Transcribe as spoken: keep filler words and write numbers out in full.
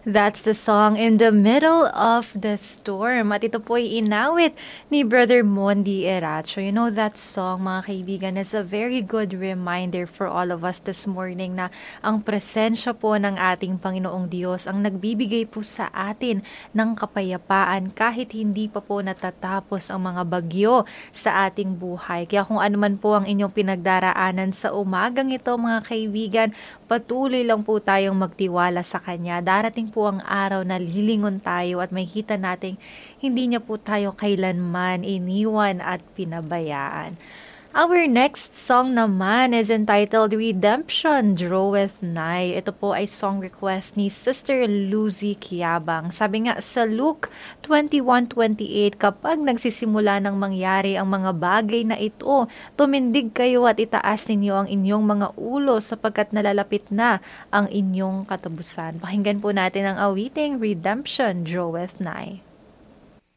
That's the song In the Middle of the Storm. At ito po ay inawit ni Brother Mondi Eracho. You know that song, mga kaibigan, is a very good reminder for all of us this morning na ang presensya po ng ating Panginoong Diyos ang nagbibigay po sa atin ng kapayapaan kahit hindi pa po natatapos ang mga bagyo sa ating buhay. Kaya kung ano man po ang inyong pinagdaraanan sa umagang ito, mga kaibigan, patuloy lang po tayong magtiwala sa Kanya. Darating po ang araw na lilingon tayo at makikita nating hindi niya po tayo kailanman iniwan at pinabayaan. Our next song naman is entitled Redemption Draweth Nigh. Ito po ay song request ni Sister Lucy Kiabang. Sabi nga sa Luke twenty-one twenty-eight, kapag nagsisimula ng mangyari ang mga bagay na ito, tumindig kayo at itaas ninyo ang inyong mga ulo sapagkat nalalapit na ang inyong katapusan. Pakinggan po natin ang awiting Redemption Draweth Nigh.